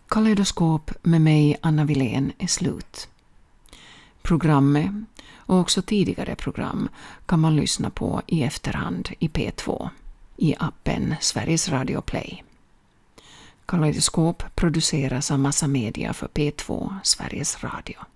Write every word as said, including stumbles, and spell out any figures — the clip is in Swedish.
Kaleidoskop med mig, Anna Wilén, är slut. Programmet och också tidigare program kan man lyssna på i efterhand i P två, i appen Sveriges Radio Play. Kaleidoskop produceras av Massa Media för P två, Sveriges Radio.